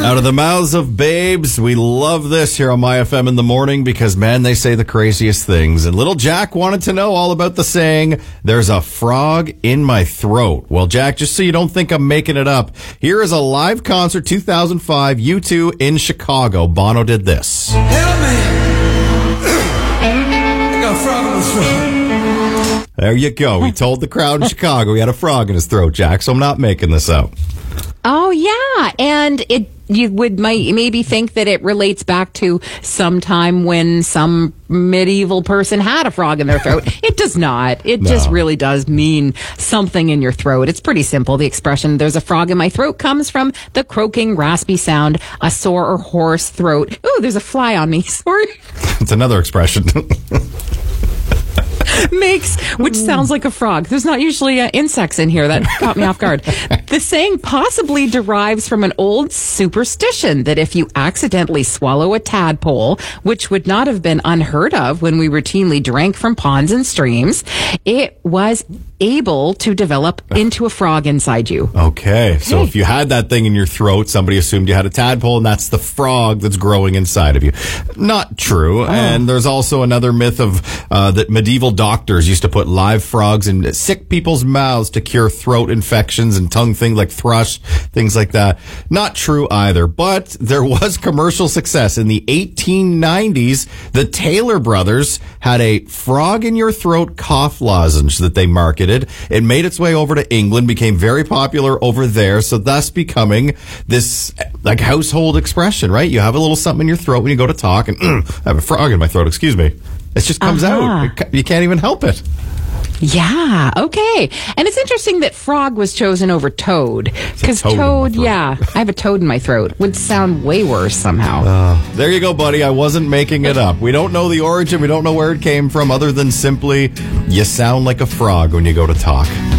Out of the mouths of babes, we love this here on My FM in the morning because, man, they say the craziest things. And little Jack wanted to know all about the saying, there's a frog in my throat. Well, Jack, just so you don't think I'm making it up, here is a live concert 2005, U2 in Chicago. Bono did this. Help me! I got a frog in my throat. There you go. He told the crowd in Chicago he had a frog in his throat, Jack, so I'm not making this up. Oh, yeah. And you would maybe think that it relates back to some time when some medieval person had a frog in their throat. It does not. It just really does mean something in your throat. It's pretty simple. The expression, there's a frog in my throat, comes from the croaking, raspy sound, a sore or hoarse throat. Ooh, there's a fly on me. Sorry. It's another expression. Which sounds like a frog. There's not usually insects in here. That caught me off guard. The saying possibly derives from an old superstition that if you accidentally swallow a tadpole, which would not have been unheard of when we routinely drank from ponds and streams, it was able to develop into a frog inside you. Okay, so if you had that thing in your throat, somebody assumed you had a tadpole, and that's the frog that's growing inside of you. Not true. And there's also another myth of that medieval doctors used to put live frogs in sick people's mouths to cure throat infections and tongue things like thrush, things like that. Not true either. But there was commercial success. In the 1890s, the Taylor brothers had a frog in your throat cough lozenge that they marketed. It made its way over to England, became very popular over there, so thus becoming this like household expression, right? You have a little something in your throat when you go to talk, and I have a frog in my throat, excuse me. It just comes out. You can't even help it. Yeah, okay. And it's interesting that frog was chosen over toad. Because toad, I have a toad in my throat. Would sound way worse somehow. There you go, buddy. I wasn't making it up. We don't know the origin. We don't know where it came from other than simply you sound like a frog when you go to talk.